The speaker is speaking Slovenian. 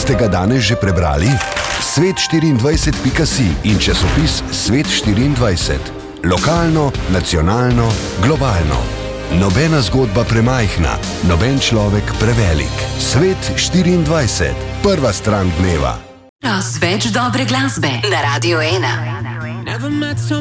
Ste ga danes že prebrali? Svet24.si in časopis Svet24. Lokalno, nacionalno, globalno. Nobena zgodba premajhna, noben človek prevelik. Svet24. Prva stran dneva. Več dobre glasbe na Radio 1.